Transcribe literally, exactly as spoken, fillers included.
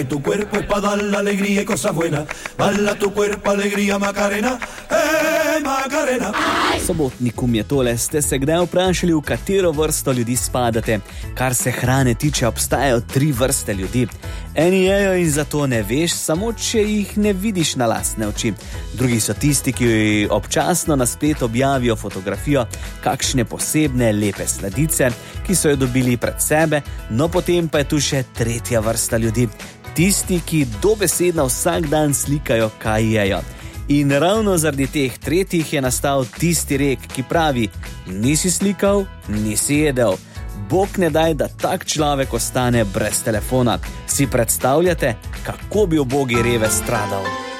Tu cuerpo es para dar la alegría y cosas buenas. Bala tu cuerpo, alegría, Macarena. Hey, Macarena. Sobotnikum je tole. Ste se kdaj vprašali, v katero vrsto ljudi spadate? Kar se hrane tiče, obstajajo tri vrste ljudi. Eni jejo in zato ne veš, samo če jih ne vidiš na lastne oči. Drugi so tisti, ki občasno na splet objavijo fotografijo kakšne posebne lepe sladice, ki so jo dobili pred sebe, no potem pa je tu še tretja vrsta ljudi. Tisti, ki dobesedno vsak dan slikajo, kaj jejo. In ravno zaradi teh tretjih je nastal tisti rek, ki pravi: nisi slikal, nisi jedel. Bog ne daj, da tak človek ostane brez telefona. Si predstavljate, kako bi ubogi reve stradal?